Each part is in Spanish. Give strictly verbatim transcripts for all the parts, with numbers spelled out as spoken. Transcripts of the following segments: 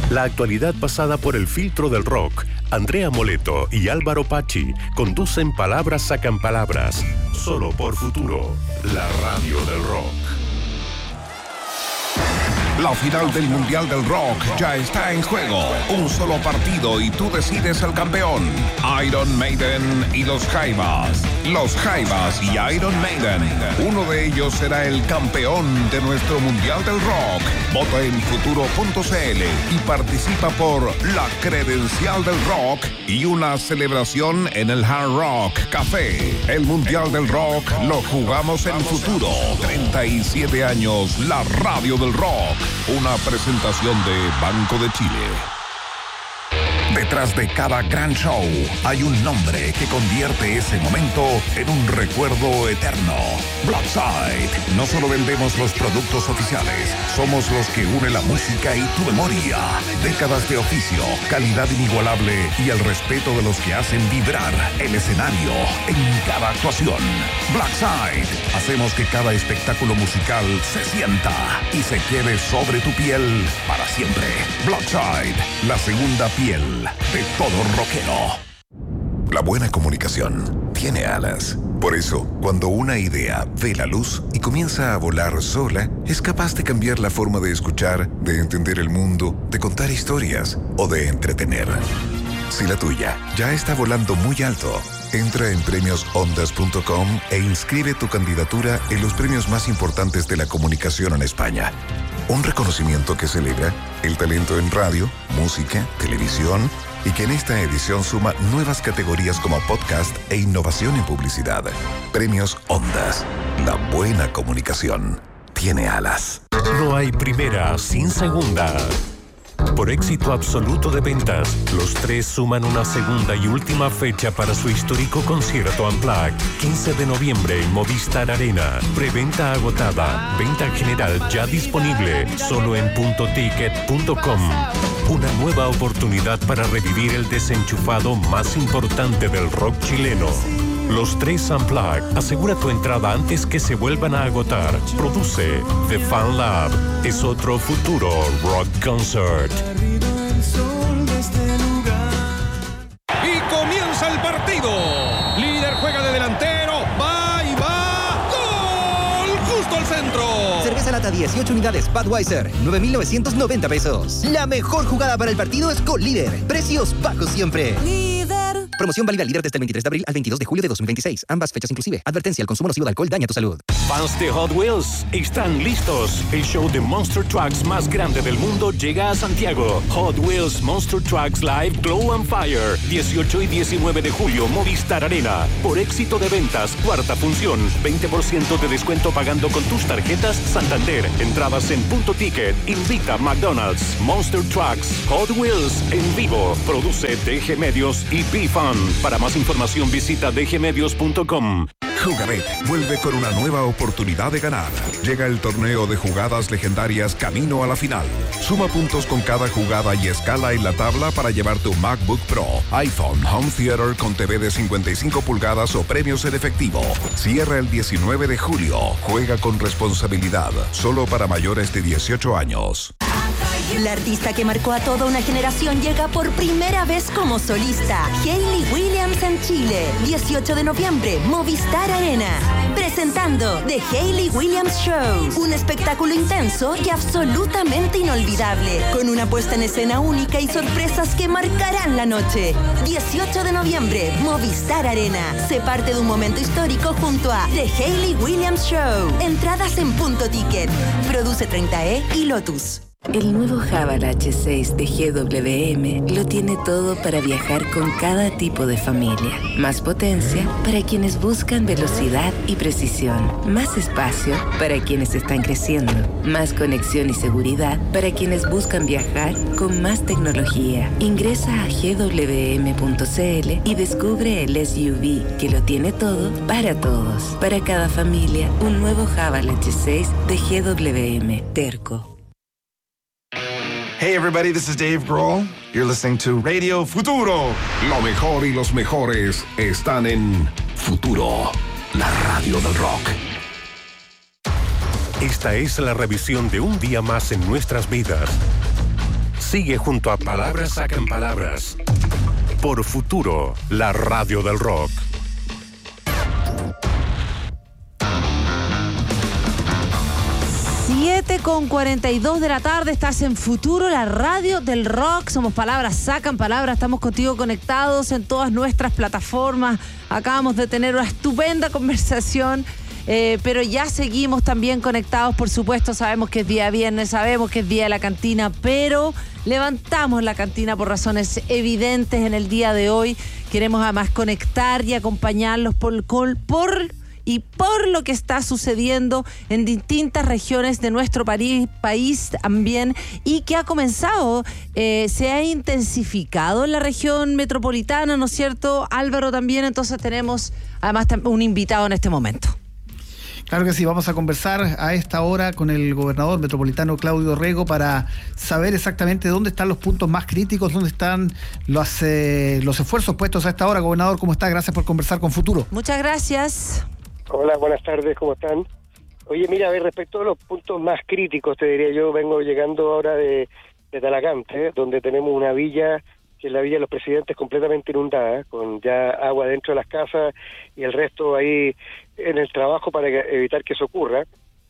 La actualidad pasada por el filtro del rock. Andrea Moleto y Álvaro Pachi conducen Palabras Sacan Palabras. Solo por Futuro, la radio del rock. La final del Mundial del Rock ya está en juego. Un solo partido y tú decides el campeón. Iron Maiden y los Jaivas. Los Jaivas y Iron Maiden. Uno de ellos será el campeón de nuestro Mundial del Rock. Vota en futuro punto c l y participa por la credencial del rock y una celebración en el Hard Rock Café. El Mundial del Rock lo jugamos en Futuro. treinta y siete años, la radio del rock. Una presentación de Banco de Chile. Detrás de cada gran show hay un nombre que convierte ese momento en un recuerdo eterno. Blackside. No solo vendemos los productos oficiales, somos los que unen la música y tu memoria. Décadas de oficio, calidad inigualable y el respeto de los que hacen vibrar el escenario en cada actuación. Blackside. Hacemos que cada espectáculo musical se sienta y se quede sobre tu piel para siempre. Blackside, la segunda piel de todo rockero. La buena comunicación tiene alas. Por eso, cuando una idea ve la luz y comienza a volar sola, es capaz de cambiar la forma de escuchar, de entender el mundo, de contar historias o de entretener. Si la tuya ya está volando muy alto, entra en premios ondas punto com e inscribe tu candidatura en los premios más importantes de la comunicación en España. Un reconocimiento que celebra el talento en radio, música, televisión y que en esta edición suma nuevas categorías como podcast e innovación en publicidad. Premios Ondas. La buena comunicación tiene alas. No hay primera sin segunda. Por éxito absoluto de ventas, los tres suman una segunda y última fecha para su histórico concierto Unplugged. quince de noviembre en Movistar Arena. Preventa agotada. Venta general ya disponible. Solo en punto ticket punto com. Una nueva oportunidad para revivir el desenchufado más importante del rock chileno. Los tres Unplugged. Asegura tu entrada antes que se vuelvan a agotar. Produce The Fan Lab. Es otro futuro rock concert. Y comienza el partido. Líder juega de delantero. Va y va. ¡Gol! Justo al centro. Cerveza lata dieciocho unidades Budweiser, nueve mil novecientos noventa pesos. La mejor jugada para el partido es con Líder. Precios bajos siempre. Líder. Promoción válida al líder desde el veintitrés de abril al veintidós de julio de dos mil veintiséis. Ambas fechas inclusive. Advertencia: el consumo nocivo de alcohol daña tu salud. Fans de Hot Wheels, están listos. El show de Monster Trucks más grande del mundo llega a Santiago. Hot Wheels Monster Trucks Live Glow and Fire. dieciocho y diecinueve de julio, Movistar Arena. Por éxito de ventas, cuarta función. veinte por ciento de descuento pagando con tus tarjetas Santander. Entradas en Punto Ticket. Invita McDonald's. Monster Trucks Hot Wheels en vivo. Produce D G Medios y P-Fun. Para más información visita d g medios punto com. Jugabet vuelve con una nueva oportunidad de ganar. Llega el torneo de jugadas legendarias camino a la final. Suma puntos con cada jugada y escala en la tabla para llevar tu MacBook Pro, iPhone, Home Theater con T V de cincuenta y cinco pulgadas o premios en efectivo. Cierra el diecinueve de julio. Juega con responsabilidad. Solo para mayores de dieciocho años. La artista que marcó a toda una generación llega por primera vez como solista. Hayley Williams en Chile. dieciocho de noviembre, Movistar Arena. Presentando The Hayley Williams Show. Un espectáculo intenso y absolutamente inolvidable. Con una puesta en escena única y sorpresas que marcarán la noche. dieciocho de noviembre, Movistar Arena. Se parte de un momento histórico junto a The Hayley Williams Show. Entradas en Punto Ticket. Produce treinta E y Lotus. El nuevo Haval H seis de G W M lo tiene todo para viajar con cada tipo de familia. Más potencia para quienes buscan velocidad y precisión. Más espacio para quienes están creciendo. Más conexión y seguridad para quienes buscan viajar con más tecnología. Ingresa a g w m punto c l y descubre el S U V que lo tiene todo para todos. Para cada familia, un nuevo Haval H seis de G W M. Terco. Hey everybody, this is Dave Grohl. You're listening to Radio Futuro. Lo mejor y los mejores están en Futuro, la radio del rock. Esta es la revisión de un día más en nuestras vidas. Sigue junto a Palabras Sacan Palabras. Por Futuro, la radio del rock. siete con cuarenta y dos de la tarde, estás en Futuro, la radio del rock. Somos Palabras Sacan Palabras, estamos contigo conectados en todas nuestras plataformas. Acabamos de tener una estupenda conversación, eh, pero ya seguimos también conectados, por supuesto. Sabemos que es día viernes, sabemos que es día de la cantina, pero levantamos la cantina por razones evidentes en el día de hoy. Queremos además conectar y acompañarlos por... por y por lo que está sucediendo en distintas regiones de nuestro país, país también, y que ha comenzado, eh, se ha intensificado en la región metropolitana, ¿no es cierto, Álvaro? También, entonces tenemos además un invitado en este momento. Claro que sí, vamos a conversar a esta hora con el gobernador metropolitano Claudio Rego para saber exactamente dónde están los puntos más críticos, dónde están los, eh, los esfuerzos puestos a esta hora. Gobernador, ¿cómo está? Gracias por conversar con Futuro. Muchas gracias. Hola, buenas tardes, ¿cómo están? Oye, mira, a ver, respecto a los puntos más críticos, te diría yo, vengo llegando ahora de, de Talagante, donde tenemos una villa, que es la Villa de los Presidentes, completamente inundada, con ya agua dentro de las casas y el resto ahí en el trabajo para evitar que eso ocurra.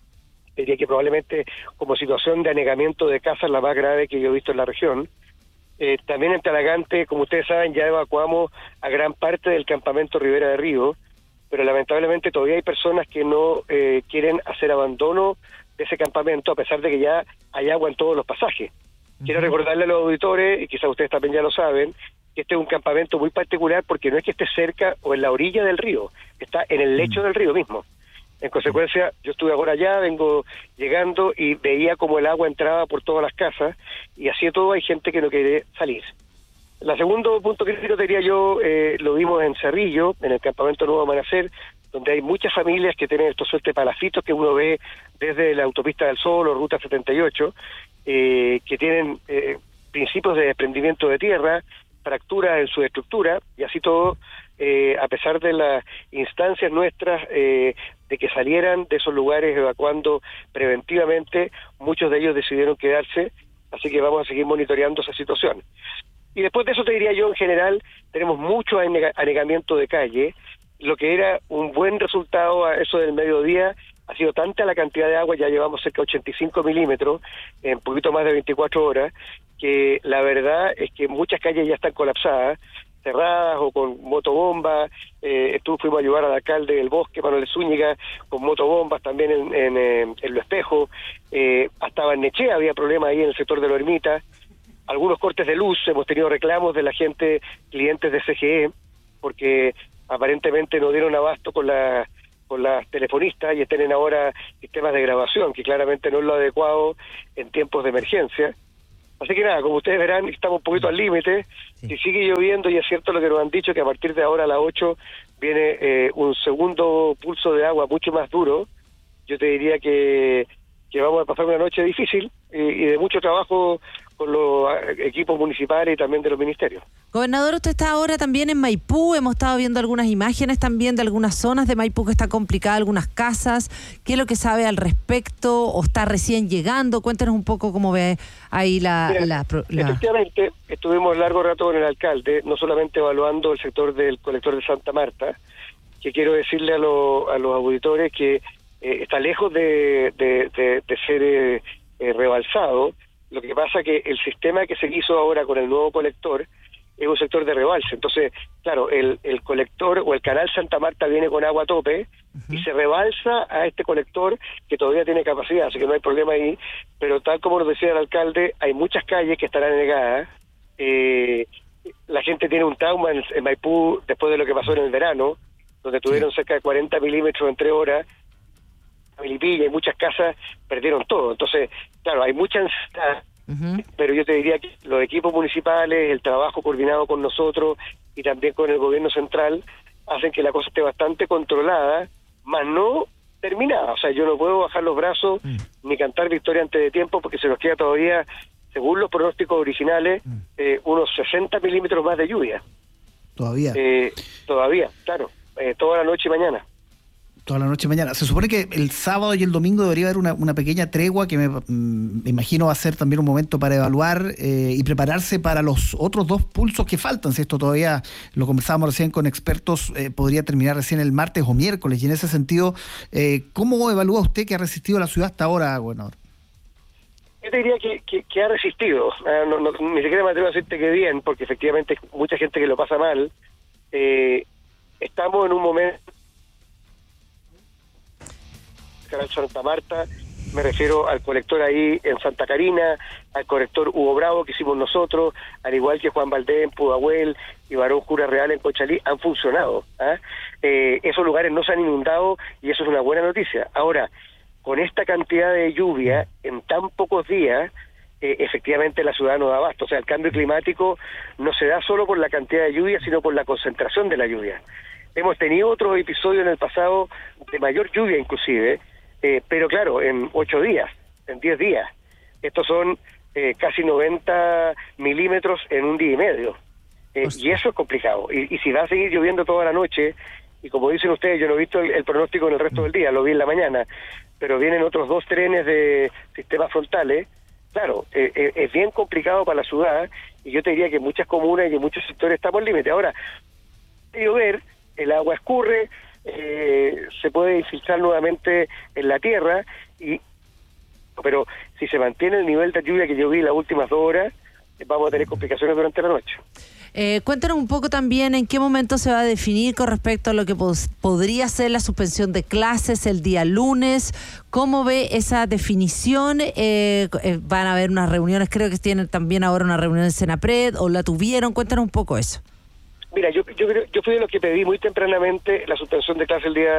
Diría que probablemente como situación de anegamiento de casas la más grave que yo he visto en la región. Eh, también en Talagante, como ustedes saben, ya evacuamos a gran parte del campamento Ribera de Río, pero lamentablemente todavía hay personas que no eh, quieren hacer abandono de ese campamento, a pesar de que ya hay agua en todos los pasajes. Uh-huh. Quiero recordarle a los auditores, y quizás ustedes también ya lo saben, que este es un campamento muy particular porque no es que esté cerca o en la orilla del río, está en el lecho uh-huh. del río mismo. En consecuencia, yo estuve ahora allá, vengo llegando y veía como el agua entraba por todas las casas, y así de todo hay gente que no quiere salir. El segundo punto crítico, diría yo, eh, lo vimos en Cerrillo, en el campamento Nuevo Amanecer, donde hay muchas familias que tienen estos suerte de palafitos que uno ve desde la Autopista del Sol o Ruta setenta y ocho, eh, que tienen eh, principios de desprendimiento de tierra, fracturas en su estructura, y así todo, eh, a pesar de las instancias nuestras eh, de que salieran de esos lugares evacuando preventivamente, muchos de ellos decidieron quedarse, así que vamos a seguir monitoreando esa situación. Y después de eso te diría yo, en general, tenemos mucho anegamiento de calle. Lo que era un buen resultado a eso del mediodía ha sido tanta la cantidad de agua, ya llevamos cerca de ochenta y cinco milímetros en poquito más de veinticuatro horas, que la verdad es que muchas calles ya están colapsadas, cerradas o con motobombas. Eh, estuvo, fuimos a ayudar al alcalde del Bosque, Manuel Zúñiga, con motobombas también en, en, en, en Lo Espejo. Eh, hasta Barnechea había problemas ahí en el sector de Lo Ermita. Algunos cortes de luz, hemos tenido reclamos de la gente, clientes de C G E, porque aparentemente no dieron abasto con la con las telefonistas y tienen ahora sistemas de grabación, que claramente no es lo adecuado en tiempos de emergencia. Así que nada, como ustedes verán, estamos un poquito al límite. Sí. Si sigue lloviendo, y es cierto lo que nos han dicho, que a partir de ahora a las ocho viene eh, un segundo pulso de agua mucho más duro, yo te diría que, que vamos a pasar una noche difícil y, y de mucho trabajo con los equipos municipales y también de los ministerios. Gobernador, usted está ahora también en Maipú, hemos estado viendo algunas imágenes también de algunas zonas de Maipú que está complicada, algunas casas. ¿Qué es lo que sabe al respecto o está recién llegando? Cuéntenos un poco cómo ve ahí la... Mira, la, la... Efectivamente, estuvimos largo rato con el alcalde, no solamente evaluando el sector del colector de Santa Marta, que quiero decirle a, lo, a los auditores que eh, está lejos de, de, de, de ser eh, eh, rebalsado. Lo que pasa que el sistema que se hizo ahora con el nuevo colector es un sector de rebalse. Entonces, claro, el, el colector o el canal Santa Marta viene con agua a tope uh-huh. y se rebalsa a este colector que todavía tiene capacidad, así que no hay problema ahí. Pero tal como nos decía el alcalde, hay muchas calles que estarán anegadas. Eh, la gente tiene un trauma en, en Maipú después de lo que pasó en el verano, donde tuvieron sí. cerca de cuarenta milímetros en tres horas. Milipilla y muchas casas perdieron todo. Entonces, claro, hay mucha ansiedad, uh-huh. pero yo te diría que los equipos municipales, el trabajo coordinado con nosotros y también con el gobierno central hacen que la cosa esté bastante controlada, más no terminada. O sea, yo no puedo bajar los brazos uh-huh. ni cantar victoria antes de tiempo, porque se nos queda todavía, según los pronósticos originales, uh-huh. eh, unos sesenta milímetros más de lluvia. ¿Todavía? Eh, todavía, claro. Eh, toda la noche y mañana. Toda la noche mañana. Se supone que el sábado y el domingo debería haber una, una pequeña tregua que me, me imagino va a ser también un momento para evaluar eh, y prepararse para los otros dos pulsos que faltan. Si esto todavía lo conversábamos recién con expertos, eh, podría terminar recién el martes o miércoles. Y en ese sentido, eh, ¿cómo evalúa usted que ha resistido la ciudad hasta ahora, gobernador? Yo te diría que, que, que ha resistido. Uh, no, no, ni siquiera me atrevo a decirte que bien, porque efectivamente hay mucha gente que lo pasa mal. Eh, estamos en un momento... Santa Marta, me refiero al colector ahí en Santa Carina, al colector Hugo Bravo que hicimos nosotros, al igual que Juan Valdés en Pudahuel y Barón Jura Real en Conchalí, han funcionado. ¿eh? Eh, esos lugares no se han inundado y eso es una buena noticia. Ahora, con esta cantidad de lluvia en tan pocos días, eh, efectivamente la ciudad no da abasto. O sea, el cambio climático no se da solo por la cantidad de lluvia, sino por la concentración de la lluvia. Hemos tenido otros episodios en el pasado de mayor lluvia inclusive, Eh, pero claro, en ocho días, en diez días. Estos son eh, casi noventa milímetros en un día y medio. Eh, y eso es complicado. Y, y si va a seguir lloviendo toda la noche, y como dicen ustedes, yo no he visto el, el pronóstico en el resto del día, lo vi en la mañana, pero vienen otros dos trenes de sistemas frontales, claro, eh, eh, es bien complicado para la ciudad, y yo te diría que muchas comunas y en muchos sectores estamos al límite. Ahora, de llover, el agua escurre, Eh, se puede infiltrar nuevamente en la tierra, y pero si se mantiene el nivel de lluvia que yo vi las últimas dos horas, vamos a tener complicaciones durante la noche. Eh, cuéntanos un poco también en qué momento se va a definir con respecto a lo que pod- podría ser la suspensión de clases el día lunes. ¿Cómo ve esa definición? Eh, eh, van a haber unas reuniones, creo que tienen también ahora una reunión en Senapred, o la tuvieron. Cuéntanos un poco eso. Mira, yo, yo, yo fui de los que pedí muy tempranamente la suspensión de clase el día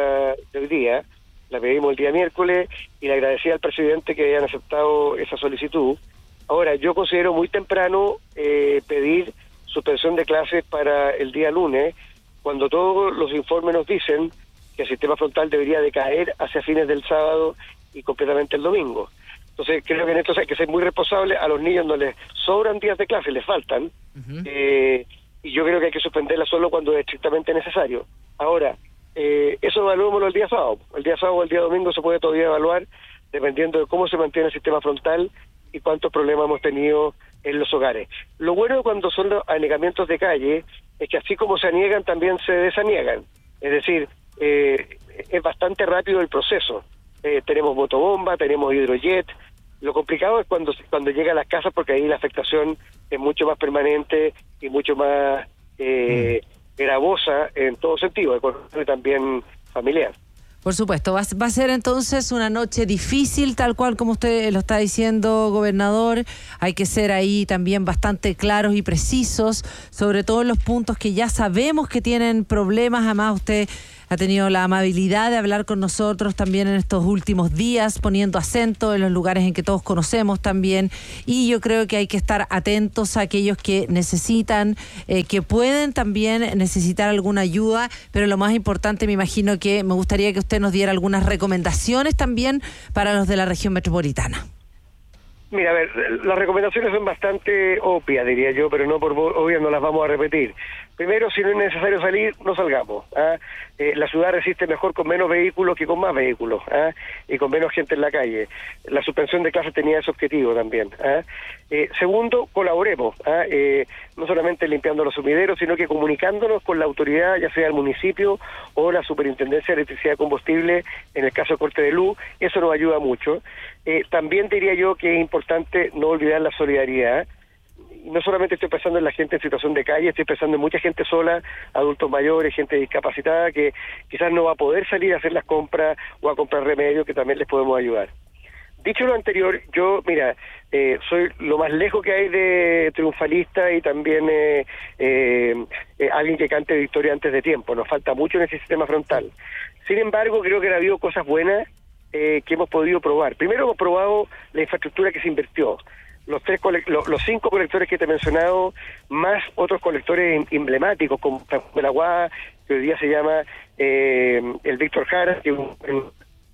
de hoy día, la pedimos el día miércoles y le agradecí al presidente que hayan aceptado esa solicitud. Ahora, yo considero muy temprano eh, pedir suspensión de clases para el día lunes, cuando todos los informes nos dicen que el sistema frontal debería decaer hacia fines del sábado y completamente el domingo. Entonces, creo que en esto hay que ser muy responsable. A los niños no les sobran días de clase, les faltan. Uh-huh. Eh, y yo creo que hay que suspenderla solo cuando es estrictamente necesario. Ahora, eh, eso evaluémoslo el día sábado. El día sábado o el día domingo se puede todavía evaluar dependiendo de cómo se mantiene el sistema frontal y cuántos problemas hemos tenido en los hogares. Lo bueno cuando son los anegamientos de calle es que así como se aniegan, también se desaniegan. Es decir, eh, es bastante rápido el proceso. Eh, tenemos motobomba, tenemos hidrojet. Lo complicado es cuando cuando llega a las casas, porque ahí la afectación es mucho más permanente y mucho más eh, mm. gravosa en todo sentido, económico y también familiar. Por supuesto, va, va a ser entonces una noche difícil, tal cual como usted lo está diciendo, gobernador. Hay que ser ahí también bastante claros y precisos, sobre todo en los puntos que ya sabemos que tienen problemas. Además, usted ha tenido la amabilidad de hablar con nosotros también en estos últimos días, poniendo acento en los lugares en que todos conocemos también, y yo creo que hay que estar atentos a aquellos que necesitan, eh, que pueden también necesitar alguna ayuda, pero lo más importante, me imagino que me gustaría que usted nos diera algunas recomendaciones también para los de la región metropolitana. Mira, a ver, las recomendaciones son bastante obvias, diría yo, pero no por obvias no las vamos a repetir. Primero, si no es necesario salir, no salgamos. ¿ah? Eh, la ciudad resiste mejor con menos vehículos que con más vehículos, ¿ah? y con menos gente en la calle. La suspensión de clases tenía ese objetivo también. ¿ah? Eh, segundo, colaboremos, ¿ah? eh, no solamente limpiando los sumideros, sino que comunicándonos con la autoridad, ya sea el municipio o la Superintendencia de Electricidad y Combustible, en el caso de corte de luz. Eso nos ayuda mucho. Eh, también diría yo que es importante no olvidar la solidaridad. Y no solamente estoy pensando en la gente en situación de calle, estoy pensando en mucha gente sola, adultos mayores, gente discapacitada, que quizás no va a poder salir a hacer las compras o a comprar remedios, que también les podemos ayudar. Dicho lo anterior, yo, mira, eh, soy lo más lejos que hay de triunfalista y también eh, eh, eh, alguien que cante victoria antes de tiempo. Nos falta mucho en ese sistema frontal. Sin embargo, creo que ha habido cosas buenas eh, que hemos podido probar. Primero, hemos probado la infraestructura que se invirtió. Los tres los, los cinco colectores que te he mencionado, más otros colectores emblemáticos, como el Agua, que hoy día se llama eh, el Víctor Jara, que en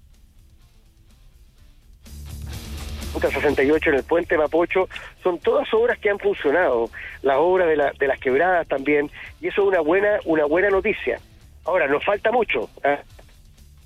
Ruta sesenta y ocho en el Puente Mapocho, son todas obras que han funcionado, las obras de, la, de las quebradas también, y eso es una buena, una buena noticia. Ahora, nos falta mucho, ¿eh?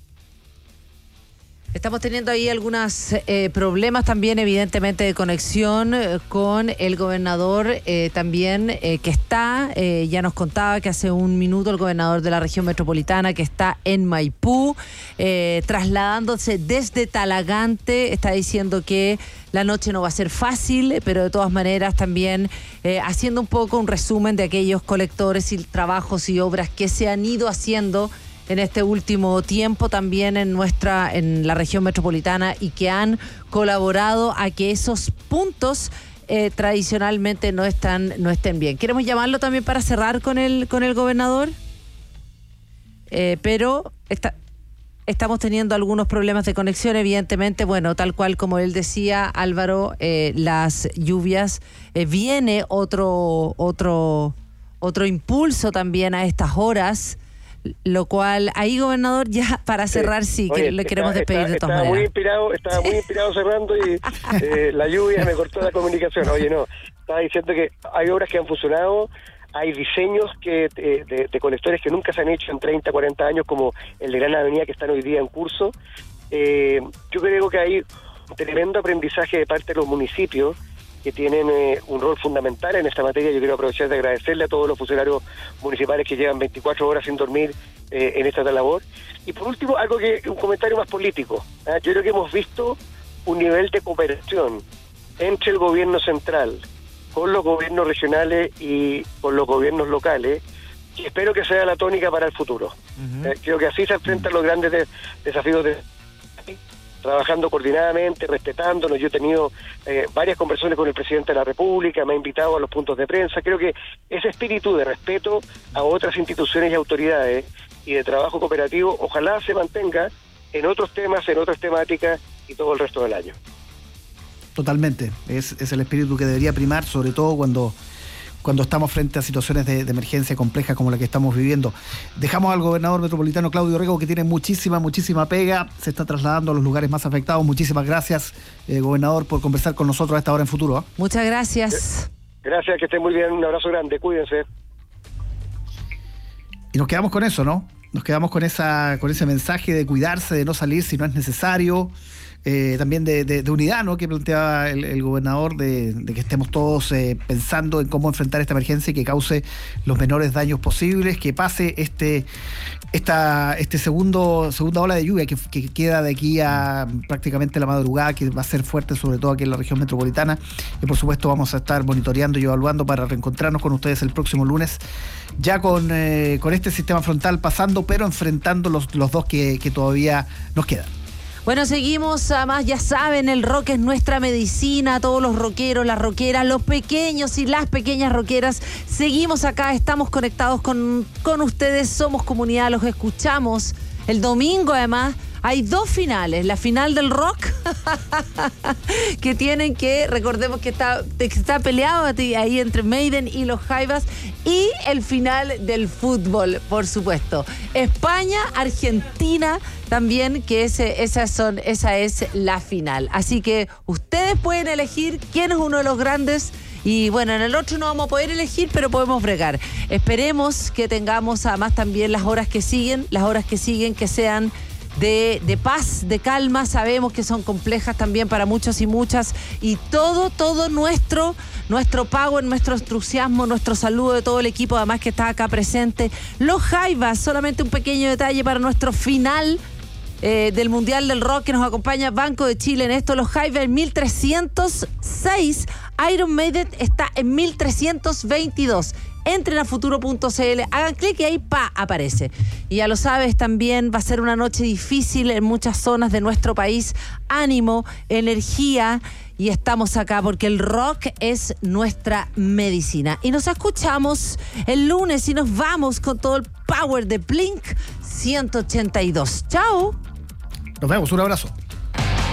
Estamos teniendo ahí algunos eh, problemas también, evidentemente, de conexión eh, con el gobernador eh, también, eh, que está, eh, ya nos contaba que hace un minuto el gobernador de la región metropolitana, que está en Maipú, eh, trasladándose desde Talagante, está diciendo que la noche no va a ser fácil, pero de todas maneras también eh, haciendo un poco un resumen de aquellos colectores y trabajos y obras que se han ido haciendo en este último tiempo también en nuestra, en la región metropolitana, y que han colaborado a que esos puntos eh, tradicionalmente no están, no estén bien. Queremos llamarlo también para cerrar con el, con el gobernador, eh, pero está, estamos teniendo algunos problemas de conexión, evidentemente. Bueno, tal cual como él decía, Álvaro, eh, las lluvias, eh, viene otro, otro, otro impulso también a estas horas. Lo cual, ahí, gobernador, ya para cerrar, sí, sí que Oye, le está, queremos despedir está, de todas estaba maneras. Muy inspirado, estaba muy inspirado cerrando y eh, la lluvia me cortó la comunicación. Oye, no, estaba diciendo que hay obras que han funcionado, hay diseños que eh, de, de colectores que nunca se han hecho en treinta, cuarenta años, como el de Gran Avenida, que están hoy día en curso. Eh, yo creo que hay un tremendo aprendizaje de parte de los municipios, que tienen eh, un rol fundamental en esta materia. Yo quiero aprovechar de agradecerle a todos los funcionarios municipales que llevan veinticuatro horas sin dormir eh, en esta labor. Y por último, algo que un comentario más político. ¿eh? Yo creo que hemos visto un nivel de cooperación entre el gobierno central, con los gobiernos regionales y con los gobiernos locales, y espero que sea la tónica para el futuro. Uh-huh. eh, creo que así se enfrentan los grandes de, desafíos de... trabajando coordinadamente, respetándonos. Yo he tenido eh, varias conversaciones con el presidente de la República, me ha invitado a los puntos de prensa. Creo que ese espíritu de respeto a otras instituciones y autoridades y de trabajo cooperativo, ojalá se mantenga en otros temas, en otras temáticas y todo el resto del año. Totalmente, es, es el espíritu que debería primar, sobre todo cuando... cuando estamos frente a situaciones de, de emergencia complejas como la que estamos viviendo. Dejamos al gobernador metropolitano Claudio Rego, que tiene muchísima, muchísima pega, se está trasladando a los lugares más afectados. Muchísimas gracias, eh, gobernador, por conversar con nosotros a esta hora en Futuro. ¿eh? Muchas gracias. Gracias, que estén muy bien, un abrazo grande, cuídense. Y nos quedamos con eso, ¿no? Nos quedamos con esa, con ese mensaje de cuidarse, de no salir si no es necesario. Eh, también de, de, de unidad, ¿no?, que planteaba el, el gobernador, de, de que estemos todos eh, pensando en cómo enfrentar esta emergencia y que cause los menores daños posibles, que pase este esta este segundo segunda ola de lluvia que, que queda de aquí a prácticamente la madrugada, que va a ser fuerte, sobre todo aquí en la región metropolitana. Y por supuesto vamos a estar monitoreando y evaluando para reencontrarnos con ustedes el próximo lunes, ya con, eh, con este sistema frontal pasando, pero enfrentando los, los dos que, que todavía nos quedan. Bueno, seguimos, además ya saben, el rock es nuestra medicina, todos los rockeros, las rockeras, los pequeños y las pequeñas rockeras, seguimos acá, estamos conectados con, con ustedes, somos comunidad, los escuchamos. El domingo, además, hay dos finales, la final del rock, que tienen que, recordemos que está, que está peleado ahí entre Maiden y los Jaivas, y el final del fútbol, por supuesto. España, Argentina, también, que ese, esas son, esa es la final. Así que ustedes pueden elegir quién es uno de los grandes. Y bueno, en el otro no vamos a poder elegir, pero podemos bregar. Esperemos que tengamos además también las horas que siguen, las horas que siguen que sean de, de paz, de calma. Sabemos que son complejas también para muchos y muchas. Y todo, todo nuestro, nuestro power, nuestro entusiasmo, nuestro saludo de todo el equipo, además que está acá presente. Los Jaivas, solamente un pequeño detalle para nuestro final Eh, del Mundial del Rock, que nos acompaña Banco de Chile en esto. Los Jaivas en mil trescientos seis, Iron Maiden está en mil trescientos veintidós. Entren a futuro punto c l, hagan clic y ahí pa, aparece. Y ya lo sabes, también va a ser una noche difícil en muchas zonas de nuestro país. Ánimo, energía, y estamos acá porque el rock es nuestra medicina. Y nos escuchamos el lunes y nos vamos con todo el power de Blink ciento ochenta y dos. ¡Chao! Nos vemos, un abrazo.